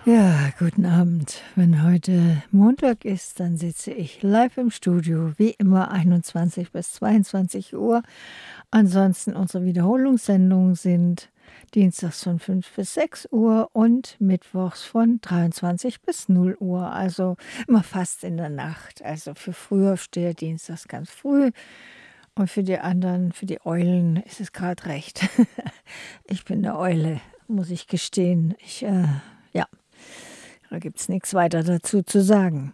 Ja, guten Abend. Wenn heute Montag ist, dann sitze ich live im Studio, wie immer 21 bis 22 Uhr. Ansonsten unsere Wiederholungssendungen sind dienstags von 5 bis 6 Uhr und mittwochs von 23 bis 0 Uhr. Also immer fast in der Nacht. Also für Frühaufsteher dienstags ganz früh und für die anderen, für die Eulen ist es gerade recht. Ich bin eine Eule, muss ich gestehen. Ja. Da gibt es nichts weiter dazu zu sagen.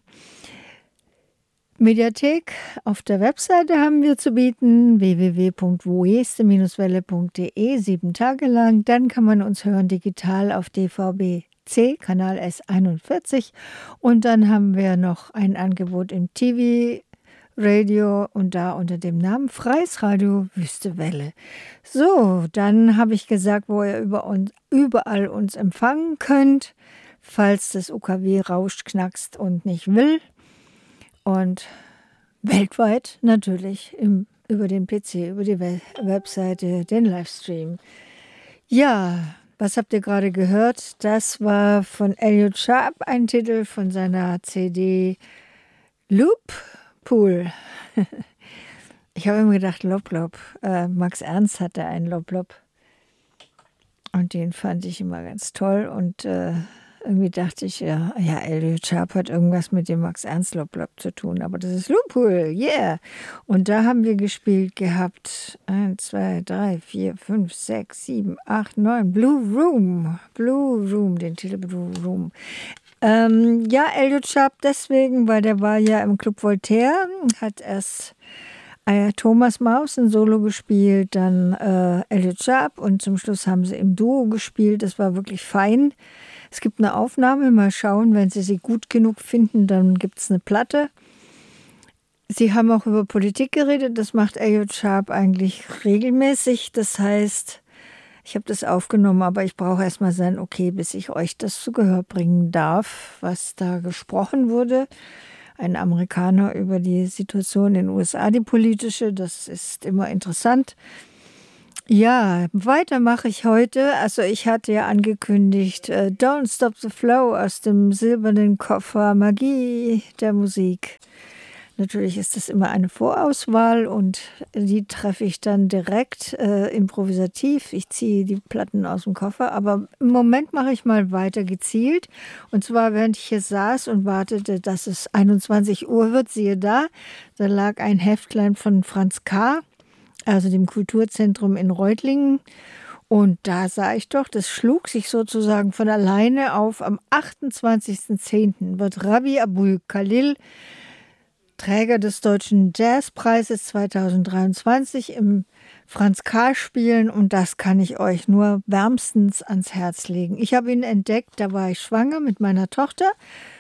Mediathek auf der Webseite haben wir zu bieten, www.voeste-welle.de, 7 Tage lang. Dann kann man uns hören digital auf DVB-C, Kanal S41. Und dann haben wir noch ein Angebot im TV-Radio und da unter dem Namen Freies Radio Wüste Welle. So, dann habe ich gesagt, wo ihr überall uns empfangen könnt, falls das UKW rauscht, knackst und nicht will. Und weltweit natürlich über den PC, über die Webseite, den Livestream. Ja, was habt ihr gerade gehört? Das war von Elliot Sharp, ein Titel von seiner CD Loop Pool. Ich habe immer gedacht, Lob, Lob. Max Ernst hatte einen Lob, Lob. Und den fand ich immer ganz toll und irgendwie dachte ich, ja, Elliot Sharp hat irgendwas mit dem Max Ernst Lob zu tun, aber das ist Loophole, yeah. Und da haben wir gespielt gehabt, 1, 2, 3, 4, 5, 6, 7, 8, 9, Blue Room, den Titel Blue Room. Ja, Elliot Sharp deswegen, weil der war ja im Club Voltaire, hat erst Thomas Maus ein Solo gespielt, dann Elliot Sharp und zum Schluss haben sie im Duo gespielt, das war wirklich fein. Es gibt eine Aufnahme, mal schauen, wenn Sie sie gut genug finden, dann gibt es eine Platte. Sie haben auch über Politik geredet, das macht Elliot Sharp eigentlich regelmäßig. Das heißt, ich habe das aufgenommen, aber ich brauche erstmal sein Okay, bis ich euch das zu Gehör bringen darf, was da gesprochen wurde. Ein Amerikaner über die Situation in den USA, die politische, das ist immer interessant. Ja, weiter mache ich heute. Also ich hatte ja angekündigt, Don't Stop the Flow aus dem silbernen Koffer, Magie der Musik. Natürlich ist das immer eine Vorauswahl und die treffe ich dann direkt improvisativ. Ich ziehe die Platten aus dem Koffer, aber im Moment mache ich mal weiter gezielt. Und zwar, während ich hier saß und wartete, dass es 21 Uhr wird, siehe da lag ein Heftlein von Franz K., also dem Kulturzentrum in Reutlingen. Und da sah ich doch, das schlug sich sozusagen von alleine auf. Am 28.10. wird Rabbi Abul Khalil, Träger des Deutschen Jazzpreises 2023, im Franz K. spielen. Und das kann ich euch nur wärmstens ans Herz legen. Ich habe ihn entdeckt, da war ich schwanger mit meiner Tochter.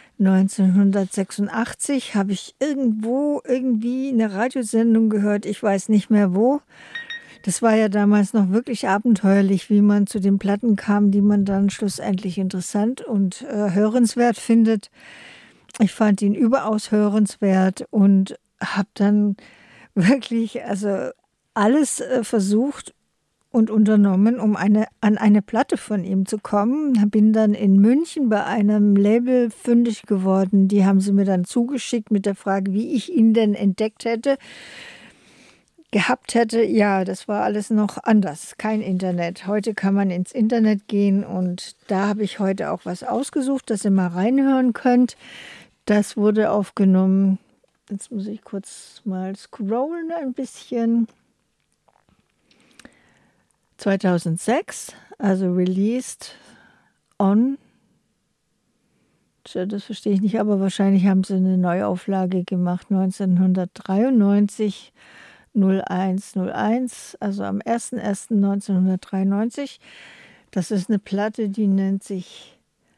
1986 habe ich irgendwie eine Radiosendung gehört, ich weiß nicht mehr wo. Das war ja damals noch wirklich abenteuerlich, wie man zu den Platten kam, die man dann schlussendlich interessant und hörenswert findet. Ich fand ihn überaus hörenswert und habe dann wirklich alles versucht und unternommen, um an eine Platte von ihm zu kommen. Bin dann in München bei einem Label fündig geworden. Die haben sie mir dann zugeschickt mit der Frage, wie ich ihn denn entdeckt gehabt hätte. Ja, das war alles noch anders. Kein Internet. Heute kann man ins Internet gehen und da habe ich heute auch was ausgesucht, dass ihr mal reinhören könnt. Das wurde aufgenommen. Jetzt muss ich kurz mal scrollen ein bisschen. 2006, also released on, das verstehe ich nicht, aber wahrscheinlich haben sie eine Neuauflage gemacht, 1993, 0101, also am 01.01.1993. Das ist eine Platte, die nennt sich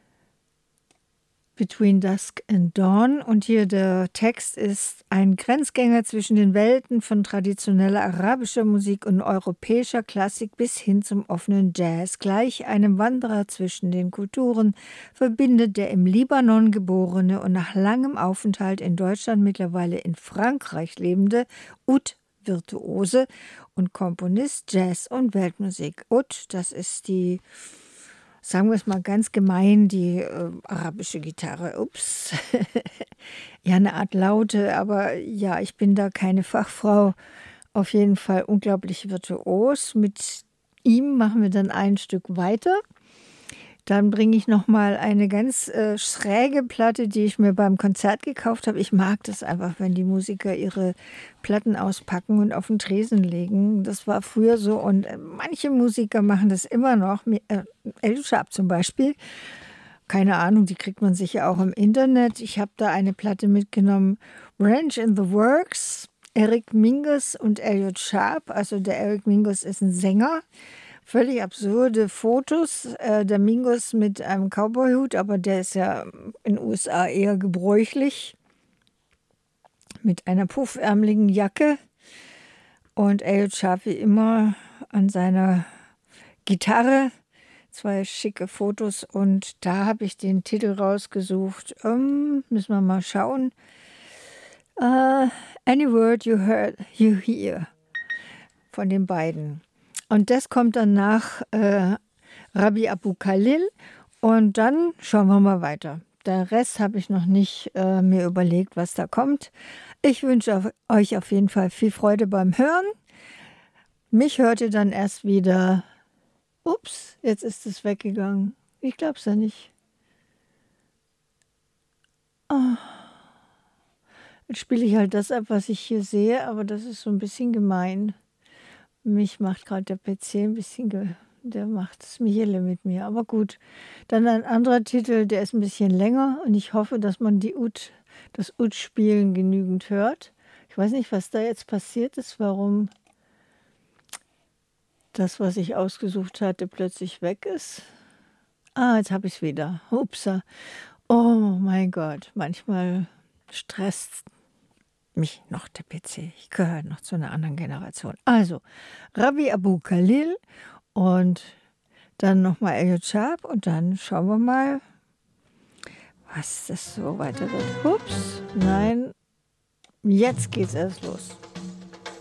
Between Dusk and Dawn und hier der Text ist ein Grenzgänger zwischen den Welten von traditioneller arabischer Musik und europäischer Klassik bis hin zum offenen Jazz. Gleich einem Wanderer zwischen den Kulturen verbindet der im Libanon geborene und nach langem Aufenthalt in Deutschland mittlerweile in Frankreich lebende Oud-Virtuose und Komponist Jazz und Weltmusik. Oud, das ist die sagen wir es mal ganz gemein, die arabische Gitarre. Ups. Ja, eine Art Laute, aber ja, ich bin da keine Fachfrau. Auf jeden Fall unglaublich virtuos. Mit ihm machen wir dann ein Stück weiter. Dann bringe ich noch mal eine ganz schräge Platte, die ich mir beim Konzert gekauft habe. Ich mag das einfach, wenn die Musiker ihre Platten auspacken und auf den Tresen legen. Das war früher so und manche Musiker machen das immer noch. El Sharp zum Beispiel. Keine Ahnung, die kriegt man sicher auch im Internet. Ich habe da eine Platte mitgenommen. Ranch in the Works, Eric Mingus und Elliot Sharp. Also der Eric Mingus ist ein Sänger. Völlig absurde Fotos. Der Mingus mit einem Cowboyhut, aber der ist ja in den USA eher gebräuchlich. Mit einer puffärmeligen Jacke. Und Elliot Sharp wie immer an seiner Gitarre. 2 schicke Fotos und da habe ich den Titel rausgesucht. Müssen wir mal schauen. Any Word You Hear von den beiden. Und das kommt dann nach Rabbi Abu Khalil und dann schauen wir mal weiter. Der Rest habe ich noch nicht mir überlegt, was da kommt. Ich wünsche euch auf jeden Fall viel Freude beim Hören. Mich hört ihr dann erst wieder. Ups, jetzt ist es weggegangen. Ich glaube es ja nicht. Oh. Jetzt spiele ich halt das ab, was ich hier sehe, aber das ist so ein bisschen gemein. Mich macht gerade der PC ein bisschen, der macht es Michele mit mir. Aber gut, dann ein anderer Titel, der ist ein bisschen länger und ich hoffe, dass man das Ut-Spielen genügend hört. Ich weiß nicht, was da jetzt passiert ist, warum das, was ich ausgesucht hatte, plötzlich weg ist. Jetzt habe ich es wieder. Upsa. Oh mein Gott, manchmal stresst mich noch der PC. Ich gehöre noch zu einer anderen Generation. Also, Rabbi Abu Khalil und dann nochmal Elliot Sharp und dann schauen wir mal, was das so weiter wird. Ups, nein, jetzt geht's erst los.